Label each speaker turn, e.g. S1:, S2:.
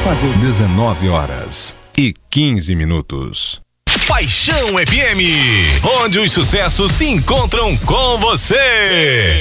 S1: fazer.
S2: 19h15.
S3: Paixão FM, onde os sucessos se encontram com você.